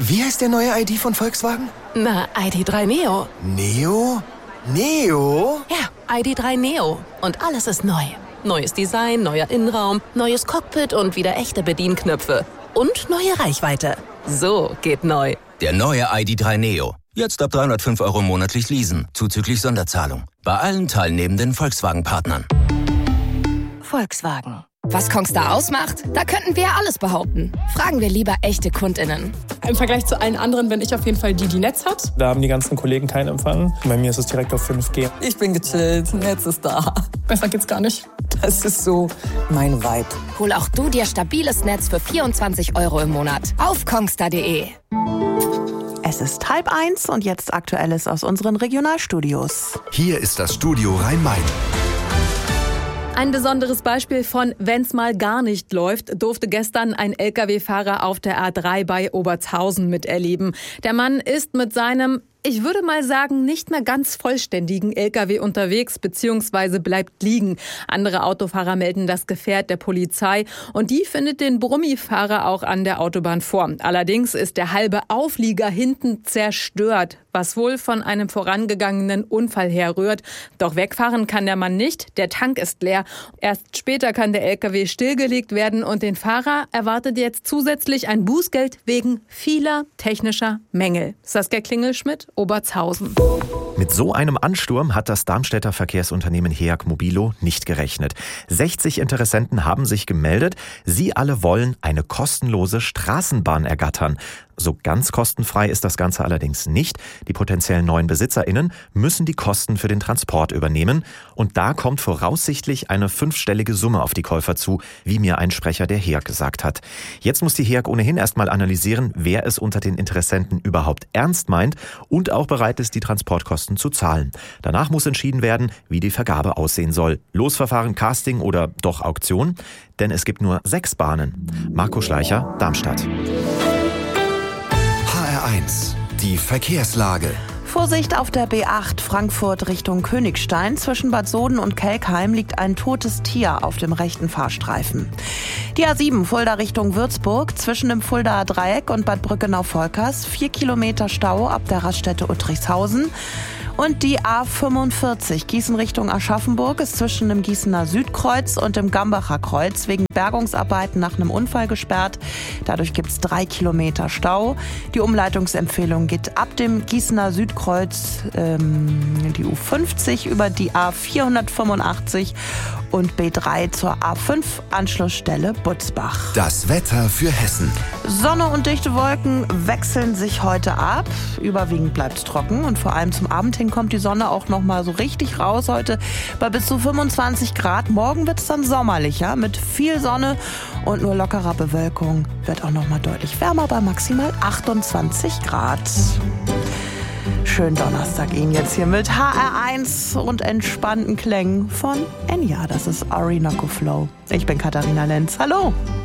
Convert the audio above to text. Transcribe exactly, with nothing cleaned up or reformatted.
Wie heißt der neue I D von Volkswagen? Na, I D drei Neo. Neo? Neo? Ja, I D drei Neo. Und alles ist neu. Neues Design, neuer Innenraum, neues Cockpit und wieder echte Bedienknöpfe. Und neue Reichweite. So geht neu. Der neue I D drei Neo. Jetzt ab dreihundertfünf Euro monatlich leasen, zuzüglich Sonderzahlung. Bei allen teilnehmenden Volkswagen-Partnern. Volkswagen. Was Kongstar ausmacht? Da könnten wir ja alles behaupten. Fragen wir lieber echte KundInnen. Im Vergleich zu allen anderen bin ich auf jeden Fall die, die Netz hat. Da haben die ganzen Kollegen keinen Empfang. Bei mir ist es direkt auf fünf G. Ich bin gechillt, Netz ist da. Besser geht's gar nicht. Das ist so mein Vibe. Hol auch du dir stabiles Netz für vierundzwanzig Euro im Monat auf kongstar punkt de. Es ist halb eins und jetzt Aktuelles aus unseren Regionalstudios. Hier ist das Studio Rhein-Main. Ein besonderes Beispiel von wenn's mal gar nicht läuft, durfte gestern ein L K W-Fahrer auf der A drei bei Obertshausen miterleben. Der Mann ist mit seinem, ich würde mal sagen, nicht mehr ganz vollständigen L K W unterwegs bzw. bleibt liegen. Andere Autofahrer melden das Gefährt der Polizei und die findet den Brummifahrer auch an der Autobahn vor. Allerdings ist der halbe Auflieger hinten zerstört, was wohl von einem vorangegangenen Unfall herrührt. Doch wegfahren kann der Mann nicht, der Tank ist leer. Erst später kann der L K W stillgelegt werden und den Fahrer erwartet jetzt zusätzlich ein Bußgeld wegen vieler technischer Mängel. Saskia Klingelschmidt, Obertshausen. Mit so einem Ansturm hat das Darmstädter Verkehrsunternehmen Heag Mobilo nicht gerechnet. sechzig Interessenten haben sich gemeldet. Sie alle wollen eine kostenlose Straßenbahn ergattern. So ganz kostenfrei ist das Ganze allerdings nicht. Die potenziellen neuen BesitzerInnen müssen die Kosten für den Transport übernehmen. Und da kommt voraussichtlich eine fünfstellige Summe auf die Käufer zu, wie mir ein Sprecher der Heag gesagt hat. Jetzt muss die Heag ohnehin erstmal analysieren, wer es unter den Interessenten überhaupt ernst meint und auch bereit ist, die Transportkosten zu zahlen. Danach muss entschieden werden, wie die Vergabe aussehen soll. Losverfahren, Casting oder doch Auktion? Denn es gibt nur sechs Bahnen. Marco Schleicher, Darmstadt. H R eins, die Verkehrslage. Vorsicht auf der B acht Frankfurt Richtung Königstein. Zwischen Bad Soden und Kelkheim liegt ein totes Tier auf dem rechten Fahrstreifen. Die A sieben Fulda Richtung Würzburg zwischen dem Fuldaer Dreieck und Bad Brückenau-Volkers. Vier Kilometer Stau ab der Raststätte Uttrichshausen. Und die A fünfundvierzig Gießen Richtung Aschaffenburg ist zwischen dem Gießener Südkreuz und dem Gambacher Kreuz wegen Bergungsarbeiten nach einem Unfall gesperrt. Dadurch gibt es drei Kilometer Stau. Die Umleitungsempfehlung geht ab dem Gießener Südkreuz ähm, die U fünfzig über die A vierhundertfünfundachtzig und B drei zur A fünf Anschlussstelle Butzbach. Das Wetter für Hessen. Sonne und dichte Wolken wechseln sich heute ab. Überwiegend bleibt es trocken und vor allem zum Abend hin kommt die Sonne auch noch mal so richtig raus heute bei bis zu fünfundzwanzig Grad. Morgen wird es dann sommerlicher mit viel Sonne und nur lockerer Bewölkung. Wird auch noch mal deutlich wärmer bei maximal achtundzwanzig Grad. Schönen Donnerstag Ihnen jetzt hier mit H R eins und entspannten Klängen von Enya. Das ist Orinoco Flow. Ich bin Katharina Lenz. Hallo.